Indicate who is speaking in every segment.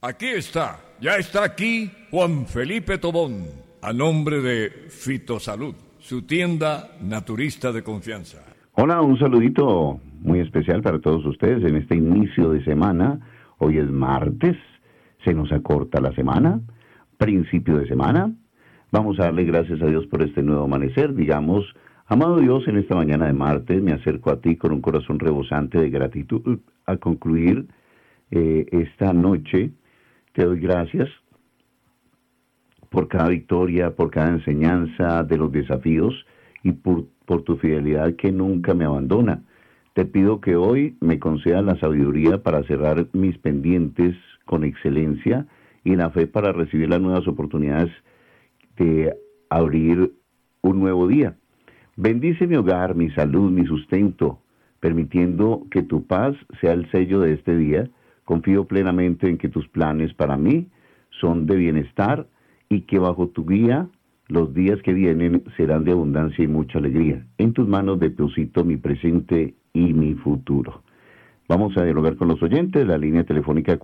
Speaker 1: Aquí está, ya está aquí Juan Felipe Tobón, a nombre de Fitosalud, su tienda naturista de confianza.
Speaker 2: Hola, un saludito muy especial para todos ustedes en este inicio de semana. Hoy es martes, se nos acorta la semana, principio de semana. Vamos a darle gracias a Dios por este nuevo amanecer. Digamos, amado Dios, en esta mañana de martes me acerco a ti con un corazón rebosante de gratitud a concluir esta noche. Te doy gracias por cada victoria, por cada enseñanza de los desafíos y por tu fidelidad que nunca me abandona. Te pido que hoy me concedas la sabiduría para cerrar mis pendientes con excelencia y la fe para recibir las nuevas oportunidades de abrir un nuevo día. Bendice mi hogar, mi salud, mi sustento, permitiendo que tu paz sea el sello de este día. Confío plenamente en que tus planes para mí son de bienestar y que bajo tu guía los días que vienen serán de abundancia y mucha alegría. En tus manos deposito mi presente y mi futuro. Vamos a dialogar con los oyentes. La línea telefónica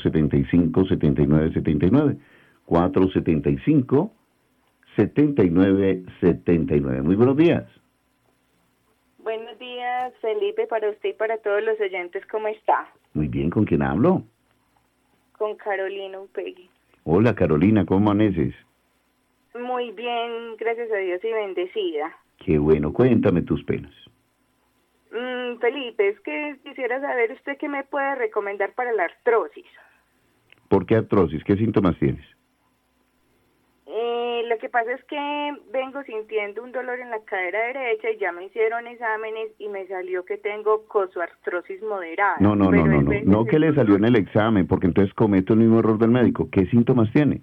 Speaker 2: 475-7979. 475-7979. Muy buenos días.
Speaker 3: Buenos días, Felipe, para usted y para todos los oyentes, ¿cómo está?
Speaker 2: Muy bien, ¿con quién hablo?
Speaker 3: Con Carolina Upegui.
Speaker 2: Hola, Carolina, ¿cómo amaneces?
Speaker 3: Muy bien, gracias a Dios y bendecida.
Speaker 2: Qué bueno, cuéntame tus penas.
Speaker 3: Felipe, es que quisiera saber usted qué me puede recomendar para la artrosis.
Speaker 2: ¿Por qué artrosis? ¿Qué síntomas tienes?
Speaker 3: Lo que pasa es que vengo sintiendo un dolor en la cadera derecha y ya me hicieron exámenes y me salió que tengo costoartrosis moderada.
Speaker 2: No que le salió en el examen, porque entonces comete el mismo error del médico. ¿Qué síntomas tiene?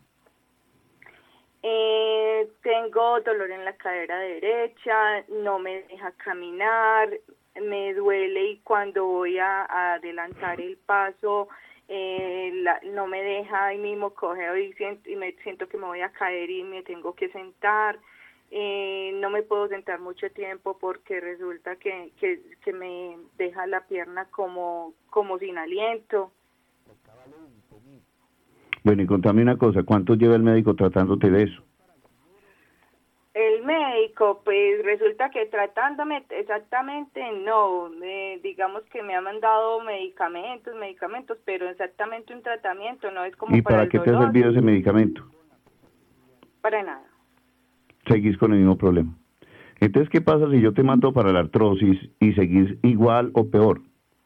Speaker 3: Tengo dolor en la cadera derecha, no me deja caminar, me duele y cuando voy a adelantar el paso no me deja, ahí mismo cogeo y siento que me voy a caer y me tengo que sentar. No me puedo sentar mucho tiempo porque resulta que me deja la pierna como sin aliento.
Speaker 2: Bueno, y contame una cosa, ¿cuánto lleva el médico tratándote de eso?
Speaker 3: El médico, pues resulta que tratándome exactamente no, digamos que me ha mandado medicamentos, pero exactamente un tratamiento no es como
Speaker 2: ¿Y
Speaker 3: para
Speaker 2: para
Speaker 3: el
Speaker 2: qué te ha
Speaker 3: dolor.
Speaker 2: servido ese medicamento?
Speaker 3: Para nada.
Speaker 2: Seguís con el mismo problema. Entonces, ¿qué pasa si yo te mando para la artrosis y seguís igual o peor?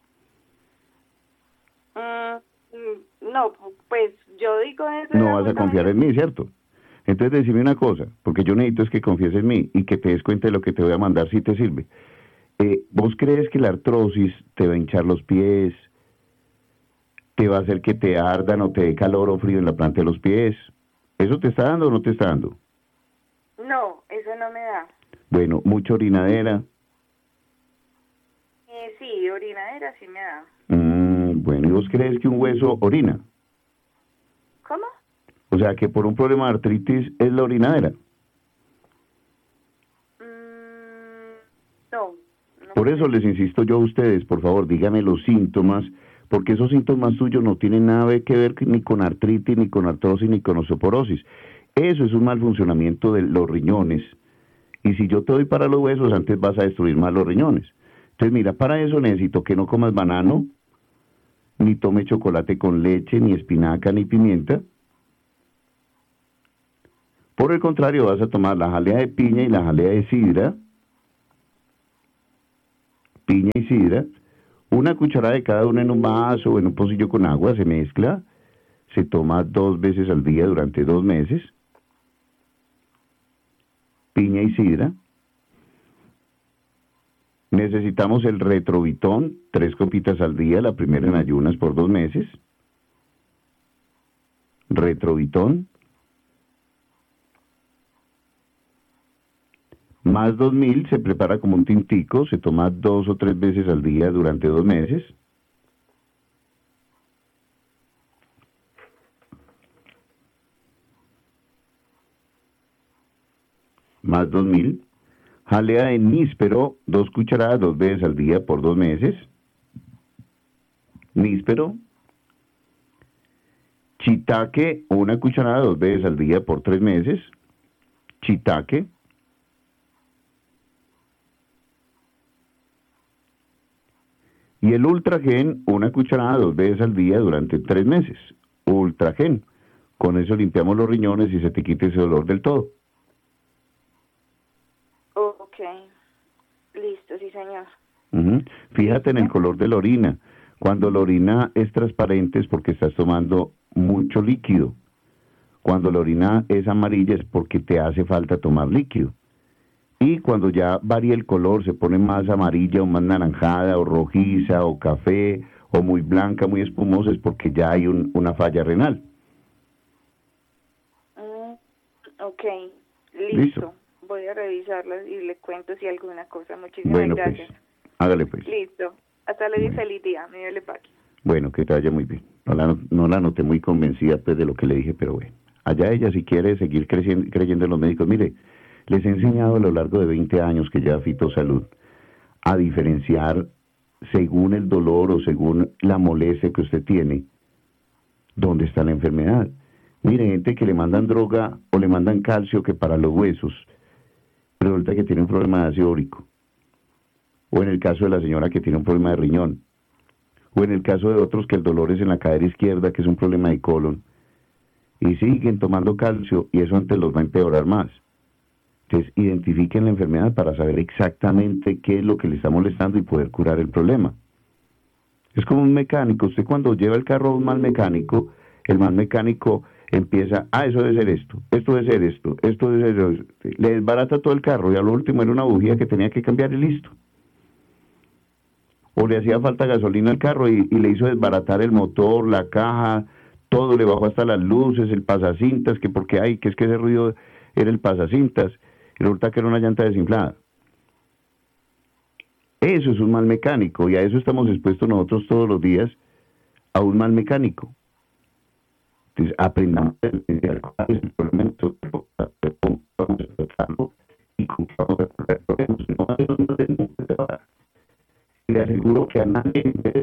Speaker 3: No, pues yo digo eso.
Speaker 2: No vas a confiar en mí, ¿cierto? Entonces decime una cosa, porque yo necesito es que confíes en mí y que te des cuenta de lo que te voy a mandar si te sirve. ¿Vos crees que la artrosis te va a hinchar los pies, te va a hacer que te ardan o te dé calor o frío en la planta de los pies? ¿Eso te está dando o no te está dando?
Speaker 3: No, eso no me da.
Speaker 2: Bueno, mucha orinadera.
Speaker 3: Sí, orinadera sí me da.
Speaker 2: Bueno, ¿y vos crees que un hueso orina?
Speaker 3: ¿Cómo?
Speaker 2: O sea, que por un problema de artritis es la orinadera.
Speaker 3: No.
Speaker 2: Por eso les insisto yo a ustedes, por favor, díganme los síntomas, porque esos síntomas tuyos no tienen nada que ver ni con artritis, ni con artrosis, ni con osteoporosis. Eso es un mal funcionamiento de los riñones. Y si yo te doy para los huesos, antes vas a destruir más los riñones. Entonces, mira, para eso necesito que no comas banano, ni tome chocolate con leche, ni espinaca, ni pimienta. Por el contrario, vas a tomar la jalea de piña y la jalea de sidra, piña y sidra, una cucharada de cada una en un vaso o en un pocillo con agua, se mezcla, se toma 2 veces al día durante 2 meses, piña y sidra. Necesitamos el retrovitón, 3 copitas al día, la primera en ayunas por 2 meses. Retrovitón. Más 2000 se prepara como un tintico, se toma 2 o 3 veces al día durante 2 meses. Más 2000. Jalea de níspero, 2 cucharadas 2 veces al día por 2 meses. Níspero. Shiitake, una cucharada 2 veces al día por 3 meses. Shiitake. Y el Ultragen, una cucharada 2 veces al día durante 3 meses. Ultragen. Con eso limpiamos los riñones y se te quita ese dolor del todo.
Speaker 3: Ok, listo, sí señor.
Speaker 2: Fíjate en el color de la orina. Cuando la orina es transparente es porque estás tomando mucho líquido. Cuando la orina es amarilla es porque te hace falta tomar líquido. Y cuando ya varía el color, se pone más amarilla o más naranjada o rojiza o café o muy blanca, muy espumosa, es porque ya hay una falla renal.
Speaker 3: Ok, listo. Voy a revisarlas y le cuento si alguna cosa. Muchísimas gracias.
Speaker 2: Pues, hágale pues.
Speaker 3: Listo. Hasta luego y feliz día. Me duele Paqui.
Speaker 2: Bueno, que te vaya muy bien. No la noté muy convencida pues de lo que le dije, pero bueno. Allá ella si quiere seguir creyendo en los médicos. Mire, les he enseñado a lo largo de 20 años que lleva Fitosalud a diferenciar según el dolor o según la molestia que usted tiene, dónde está la enfermedad. Mire, gente que le mandan droga o le mandan calcio que para los huesos, resulta que tiene un problema de ácido úrico. O en el caso de la señora que tiene un problema de riñón. O en el caso de otros que el dolor es en la cadera izquierda, que es un problema de colon. Y siguen tomando calcio y eso antes los va a empeorar más. Entonces, identifiquen la enfermedad para saber exactamente qué es lo que le está molestando y poder curar el problema. Es como un mecánico. Usted cuando lleva el carro a un mal mecánico, el mal mecánico empieza, eso debe ser esto debe ser esto debe ser esto. Le desbarata todo el carro y a lo último era una bujía que tenía que cambiar y listo. O le hacía falta gasolina al carro y le hizo desbaratar el motor, la caja, todo, le bajó hasta las luces, el pasacintas, que porque que es que ese ruido era el pasacintas, y resulta que era una llanta desinflada. Eso es un mal mecánico, y a eso estamos expuestos nosotros todos los días, a un mal mecánico. Entonces, aprendamos a diferenciar cuál es el problema, vamos a tratarlo, y con qué vamos a resolver el problema. Si no, eso no es nunca se va a dar. Le aseguro que a nadie